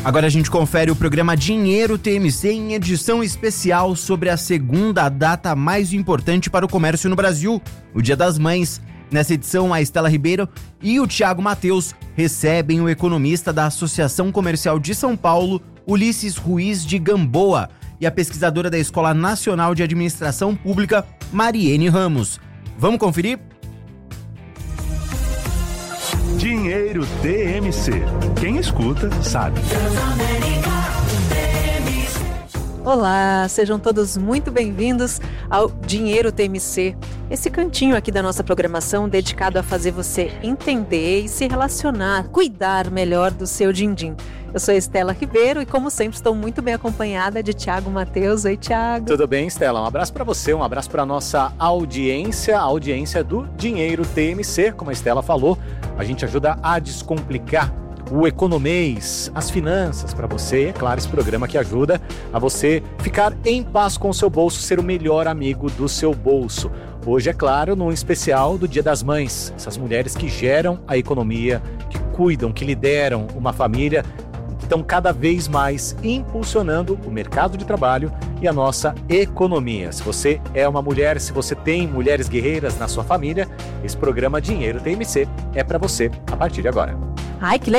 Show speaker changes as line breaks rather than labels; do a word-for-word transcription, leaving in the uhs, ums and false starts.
Agora a gente confere o programa Dinheiro T M C em edição especial sobre a segunda data mais importante para o comércio no Brasil, o Dia das Mães. Nessa edição, a Estela Ribeiro e o Thiago Matheus recebem o economista da Associação Comercial de São Paulo, Ulisses Ruiz de Gamboa, e a pesquisadora da Escola Nacional de Administração Pública, Mariene Ramos. Vamos conferir?
Dinheiro T M C. Quem escuta, sabe.
Olá, sejam todos muito bem-vindos ao Dinheiro T M C, esse cantinho aqui da nossa programação dedicado a fazer você entender e se relacionar, cuidar melhor do seu din-din. Eu sou a Estela Ribeiro e, como sempre, estou muito bem acompanhada de Thiago Matheus. Oi, Thiago.
Tudo bem, Estela? Um abraço para você, um abraço para a nossa audiência, a audiência do Dinheiro T M C. Como a Estela falou, a gente ajuda a descomplicar o economês, as finanças para você. E é claro, esse programa que ajuda a você ficar em paz com o seu bolso, ser o melhor amigo do seu bolso. Hoje, é claro, num especial do Dia das Mães, essas mulheres que geram a economia, que cuidam, que lideram uma família, estão cada vez mais impulsionando o mercado de trabalho e a nossa economia. Se você é uma mulher, se você tem mulheres guerreiras na sua família, esse programa Dinheiro T M C é para você a partir de agora.
Ai, que